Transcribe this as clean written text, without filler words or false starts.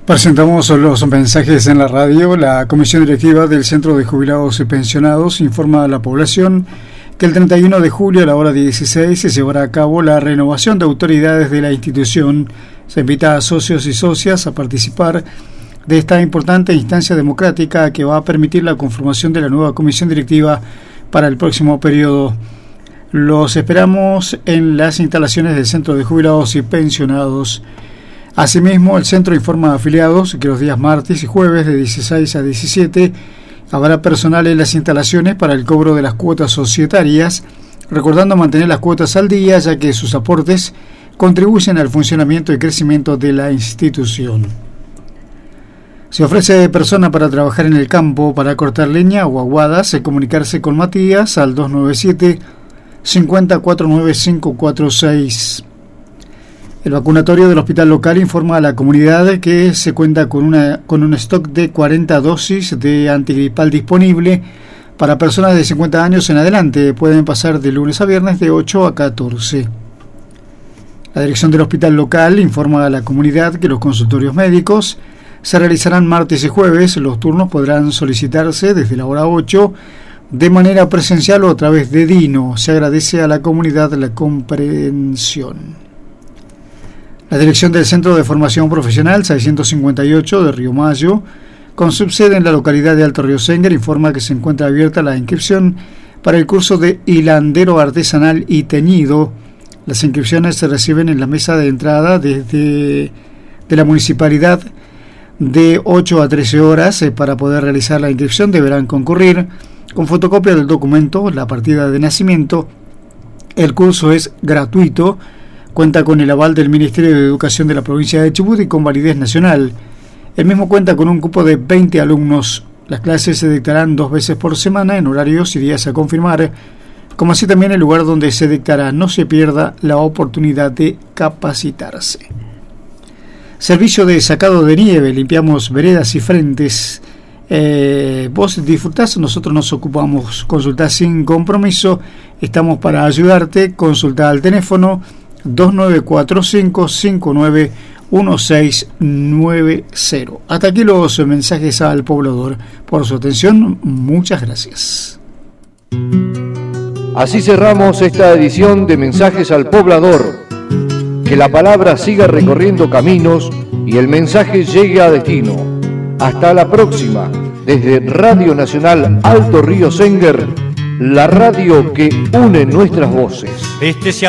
Presentamos los mensajes en la radio. La Comisión Directiva del Centro de Jubilados y Pensionados informa a la población que el 31 de julio a la hora 16 se llevará a cabo la renovación de autoridades de la institución. Se invita a socios y socias a participar de esta importante instancia democrática que va a permitir la conformación de la nueva Comisión Directiva para el próximo periodo. Los esperamos en las instalaciones del Centro de Jubilados y Pensionados. Asimismo, el centro informa a afiliados que los días martes y jueves de 16 a 17 habrá personal en las instalaciones para el cobro de las cuotas societarias, recordando mantener las cuotas al día, ya que sus aportes contribuyen al funcionamiento y crecimiento de la institución. Se ofrece persona para trabajar en el campo, para cortar leña o aguadas, comunicarse con Matías al 297 5049 546. El vacunatorio del hospital local informa a la comunidad que se cuenta con un stock de 40 dosis de antigripal disponible para personas de 50 años en adelante. Pueden pasar de lunes a viernes de 8 a 14. La dirección del hospital local informa a la comunidad que los consultorios médicos se realizarán martes y jueves. Los turnos podrán solicitarse desde la hora 8 de manera presencial o a través de Dino. Se agradece a la comunidad la comprensión. La dirección del Centro de Formación Profesional 658 de Río Mayo, con subsede en la localidad de Alto Río Senguer, informa que se encuentra abierta la inscripción para el curso de hilandero artesanal y teñido. Las inscripciones se reciben en la mesa de entrada de la municipalidad de 8 a 13 horas. Para poder realizar la inscripción deberán concurrir con fotocopia del documento, la partida de nacimiento. El curso es gratuito. Cuenta con el aval del Ministerio de Educación de la provincia de Chubut y con validez nacional. El mismo cuenta con un cupo de 20 alumnos. Las clases se dictarán 2 veces por semana en horarios y días a confirmar, como así también el lugar donde se dictará. No se pierda la oportunidad de capacitarse. Servicio de sacado de nieve. Limpiamos veredas y frentes. Vos disfrutás, nosotros nos ocupamos. Consultá sin compromiso. Estamos para ayudarte. Consultá al teléfono 2945-591690. Hasta aquí los mensajes al poblador. Por su atención, muchas gracias. Así cerramos esta edición de Mensajes al Poblador. Que la palabra siga recorriendo caminos y el mensaje llegue a destino. Hasta la próxima, desde Radio Nacional Alto Río Senguer, la radio que une nuestras voces.